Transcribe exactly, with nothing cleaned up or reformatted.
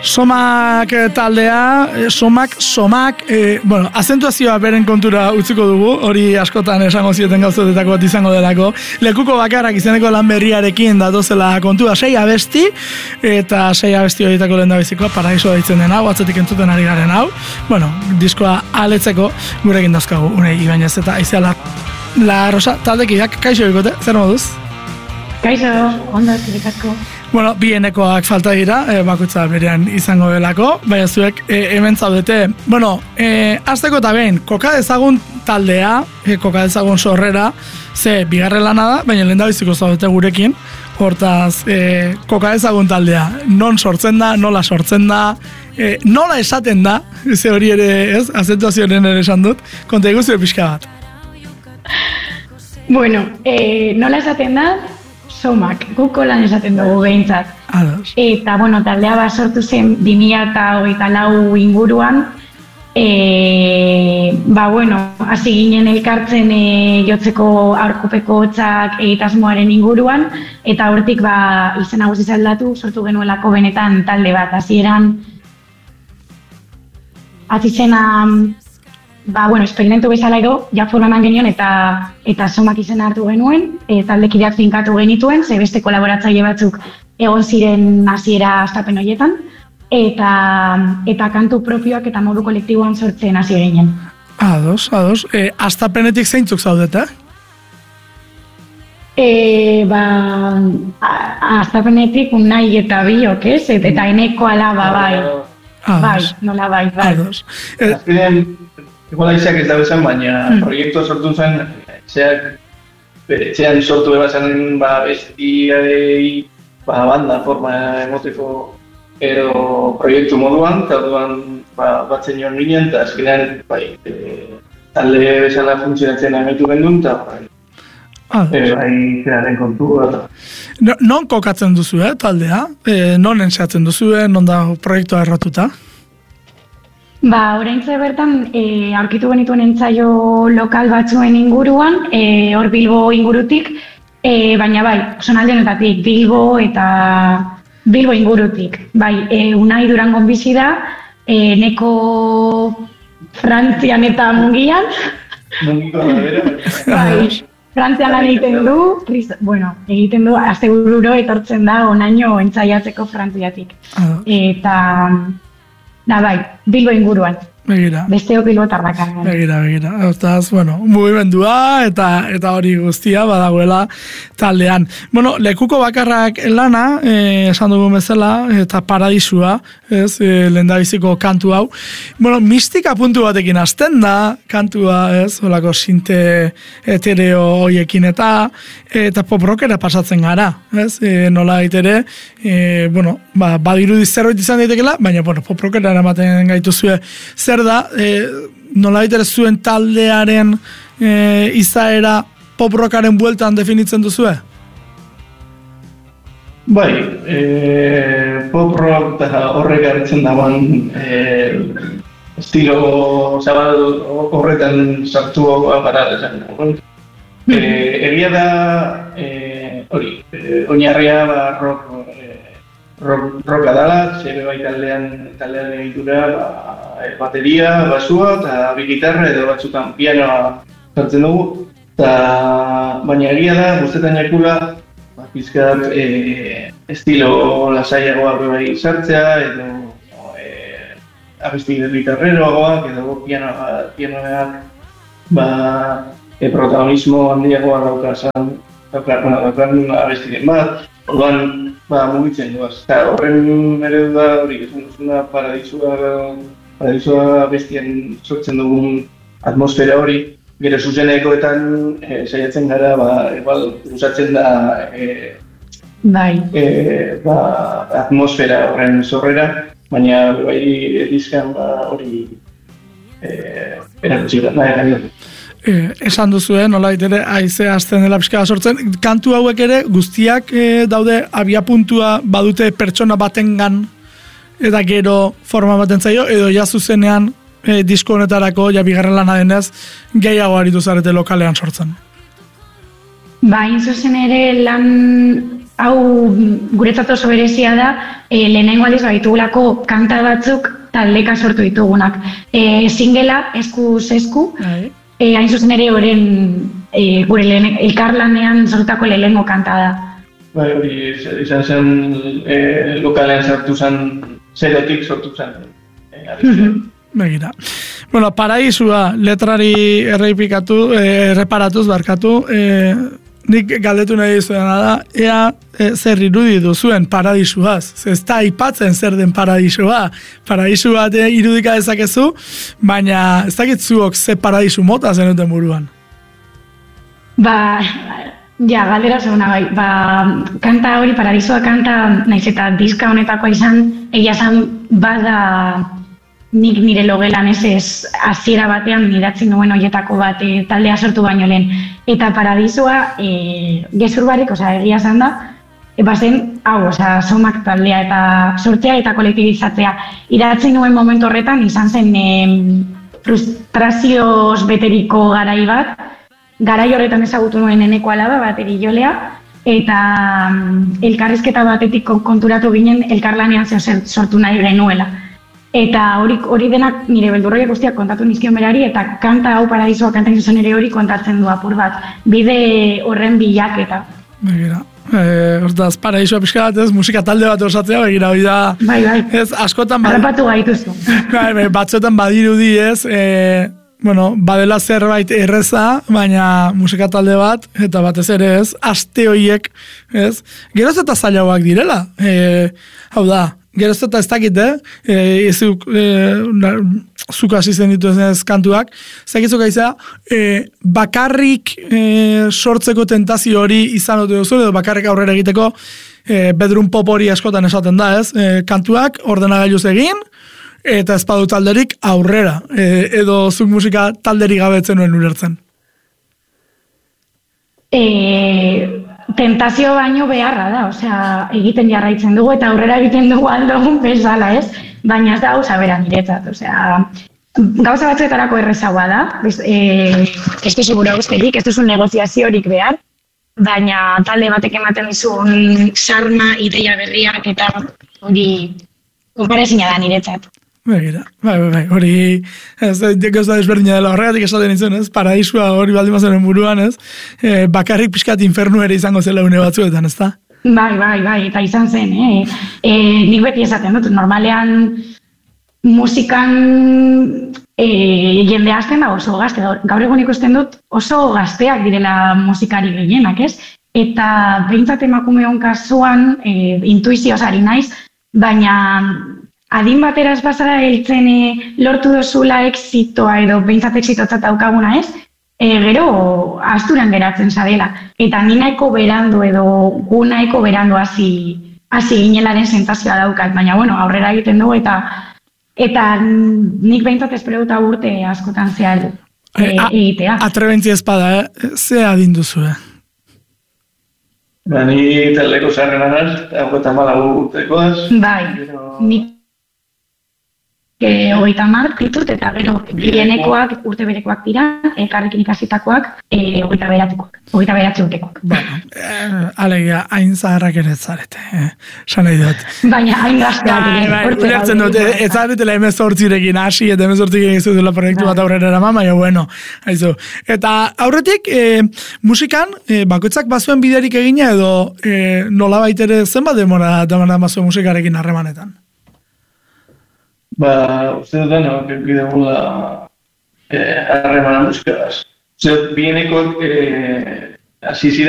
Somak taldea, somak, somak, e, bueno, azentuazioa beren kontura utziko dugu, hori askotan esango zieten gauzotetako bat izango delako. Lekuko bakarrak izeneko lan berriarekin datozela kontua, sei abesti, eta sei abesti horietako lehen da bizikoa, Paraiso deitzen den hau, atzetik entzuten ari garen hau. Bueno, diskoa aletzeko gurekin dauzkagu, unei Ibañez eta Aizea la, la Rosa taldekiak, kaixo bikote, zer moduz? Kaixo, ondo, eskerrik asko. Bueno, bienekoak falta dira, e, bakoitza berean izango delako, baina zuek e, hemen zaudete. Bueno, e, azteko eta behin, koka dezagun taldea, e, koka dezagun sorrera, ze bigarren lana da, baina lehen da biziko zaudete gurekin, hortaz, e, koka dezagun taldea, non sortzen da, nola sortzen da, e, nola esaten da, ze hori ere, ez, azentuazioaren ere esan dut, konta egu zure pixka bat. Bueno, e, nola esaten da, somak, guko lan esaten dugu behintzat. Ados. Eta, bueno, taldea bat sortu zen bi mila hogeita lau inguruan, e, ba, bueno, hasi ginen elkartzen e, jotzeko aurkopeko hotzak egitasmoaren inguruan, eta hortik, ba, izen nagusi aldatu, sortu genuelako benetan talde bat, hasieran hasi zena, ba, bueno, esperimentu bezala edo, ja formaman genion eta eta somak izena hartu genuen, e, taldekideak finkatu genituen, ze beste kolaboratzaile batzuk egon ziren hasiera hastapen horietan, eta, eta kantu propioak eta modu kolektiboan sortzen hasi ginen. Ados, ados. E, hastapenetik zeintzuk zaudete? E, ba, hastapenetik unai eta biok, ez? Eta eneko alaba, bai. Bai, nola bai, bai. Ados. E, Igual aizeak ez dago zen, baina mm. proiektua sortu zen, zeak beretzean sortu eba zen ba, bestiarei ba, banda forma emoteko ero proiektu moduan, eta orduan ba, batzen joan ginen, eta azkenean bai, e, talde bezala funtzionatzen amaitu gendun, eta bai, ah, e, bai zeraren kontu. No, non kokatzen duzu, eh, taldea? E, non enseatzen duzu, eh, non da proiektua erratuta? Ba, oraintze bertan e, aurkitu genituen entzaio lokal batzuen inguruan, e, hor Bilbo ingurutik, e, baina bai, zonaldenetatik, Bilbo eta Bilbo ingurutik. Bai, e, Unai Durangon bizi da, e, neko Frantzian eta Mungian. Mungiko da bera. Bai, Frantzian lan egiten du, bueno, egiten du, astebururo etortzen da onaino entzaiatzeko Frantziatik. Eta... Da, bai, Bilbo inguruan. Begira. Besteok Bilbotarrak. Begira, begira. Hortaz, bueno, mugimendua eta eta hori guztia badagoela taldean. Bueno, lekuko bakarrak lana, eh, esan dugun bezala, eta Paradisua, ez, eh, lehendabiziko kantu hau. Bueno, mistika puntu batekin hasten da, kantua, ez, holako sinte etereo hoiekin eta eta pop-rockera pasatzen gara, ez, e, nola ere, e, bueno, ba, badirudi zerbait izan daitekela, baina, bueno, pop-rockera eramaten gaituzue. Zer da, e, nola ere zuen taldearen e, izaera pop-rockaren bueltan definitzen duzue? Bai, e, pop-rock eta horrek hartzen dagoen e, estilo zabal horretan sartu gara esan. E, egia da, e, hori, e, oinarria ba, rock, e, rock, rocka dala, zebe bai taldean, taldean egitura, ba, bateria, basua eta bi gitarra edo batzutan pianoa sartzen dugu. Ta, baina egia da, guztetan jakula, ba, pizkat e, estilo lasaiagoa bai sartzea edo e, abesti gitarreroagoak edo pianoa, pianoak, ba, e, protagonismo handiagoa daukazan, daukan abestiren bat, orduan ba, mugitzen duaz. Eta horren eredu da hori, esan duzuna paradisua, paradisua abestien sortzen dugun atmosfera hori, gero zuzenekoetan e, saiatzen gara, ba, igual, usatzen da e, bai. e, ba, atmosfera horren sorrera, baina bai edizkan ba, hori e, erakutsi da, nahi gani. Eh, esan duzue, nola ere haize hasten dela pixka sortzen, kantu hauek ere guztiak eh, daude abiapuntua badute pertsona batengan eta gero forma baten zaio, edo ja zuzenean eh, disko honetarako, ja bigarren lana denez, gehiago aritu zarete lokalean sortzen. Ba, hain zuzen ere lan hau guretzat oso berezia da, e, lehenengo aldiz baitugulako kanta batzuk taldeka sortu ditugunak. E, singela, eskuz esku, e, hain zuzen ere horren e, gure lehen, elkarlanean sortutako lehenengo kanta da. Bai, hori izan zen e, lokalean sortu zen, zerotik sortu zen. E, Begira. Bueno, Paraisua letrari erreipikatu, eh, erreparatuz barkatu, eh, nik galdetu nahi dizuena da, ea e, zer irudi duzuen paradisuaz. Ez da aipatzen zer den paradisua. Paradisu bat irudika dezakezu, baina ez dakit zuok ze paradisu mota zenuten buruan. Ba, ja, galdera zegoena bai. Ba, kanta hori, paradisua kanta, naiz eta diska honetakoa izan, egia esan bada nik nire logelan ez ez hasiera batean idatzi nuen hoietako bat e, taldea sortu baino lehen. Eta paradisua e, gezur barik, osea, egia esan da, e, bazen, hau, osea, somak taldea eta sortzea eta kolektibizatzea. Idatzi nuen momentu horretan, izan zen e, frustrazioz beteriko garai bat, garai horretan ezagutu nuen eneko alaba bateri jolea, eta um, elkarrizketa batetik konturatu ginen elkarlanean zer sortu nahi genuela. Eta hori hori denak nire beldurroiak guztiak kontatu nizkion berari, eta kanta hau paradisua kanta zuzen ere hori kontatzen du apur bat. Bide horren bilaketa. Begira. Eh, hortaz, paradisua pixka bat ez, musika talde bat osatzea, begira, hori da... Bai, bai. Ez, askotan... Harrapatu gaituzu. Bai, bai, batzuetan badirudi ez, eh, bueno, badela zerbait erreza, baina musika talde bat, eta batez ere ez, aste horiek, ez, geroz eta zailagoak direla. Eh, hau da, geroz eta ez dakit, eh? E, ezuk, e, zuk hasi zen ditu ez kantuak, zakizuk aiza, e, bakarrik e, sortzeko tentazio hori izan dut duzu, edo bakarrik aurrera egiteko e, bedroom pop hori askotan esaten da, ez? E, kantuak ordenagailuz egin, eta ez badu talderik aurrera, e, edo zuk musika talderik gabetzen nuen ulertzen. E... Tentazio baino beharra da, osea, egiten jarraitzen dugu eta aurrera egiten dugu aldogun bezala, ez? Baina ez da gauza bera niretzat, osea, gauza batzuetarako errezagoa da, e, ez duzu gura guzterik, ez duzu negoziaziorik behar, baina talde batek ematen dizun sarma, ideia berriak eta hori konparezina da niretzat. Begira, bai, bai, bai, hori, ez, gauza desberdina dela horregatik esaten izan, ez, paradisua hori baldin mazaren buruan, ez, e, bakarrik pixkat infernu ere izango zela une batzuetan, ez da? Bai, bai, bai, eta izan zen, eh? E, nik beti esaten dut, normalean musikan e, jende hasten da oso gazte, gaur egun ikusten dut oso gazteak direla musikari gehienak, ez? Eta behintzat emakumeon kasuan e, intuizioz ari naiz, baina adin bateraz bazara heltzen e, lortu dozula exitoa edo behintzat exitotzat daukaguna ez, e, gero asturan geratzen zadela. Eta ni nahiko berandu edo gu nahiko berandu hasi hasi ginelaren sentazioa daukat, baina bueno, aurrera egiten dugu eta eta nik behintzat espero dut urte askotan zehar e, egitea. Atrebentzi ezpada, eh? Ze adin duzu, eh? Ba, ni teleko zarrenan az, hau eta malagu urtekoaz. Bai, nik E, hogeita hamar ditut, eta gero gehienekoak urte berekoak dira, elkarrekin ikasitakoak e, hogeita beratzekoak, hogeita beratze urtekoak. Bueno, eh, alegia, hain zaharrak ere zarete, eh, san nahi dut. Baina hain gazteak ere. Bai, ulertzen dut, ez zaretela emezortzirekin hasi, eta emezortzirekin izudela proiektu bat aurrera eraman, baina bueno, haizu. Eta aurretik, eh, musikan, eh, bakoitzak bazuen biderik egina, edo eh, nola baitere zenbat demora demora bazuen musikarekin harremanetan? Ba, uste dut dena, bide gula harremana musikaz. Uste dut, bienekoak hasi ziren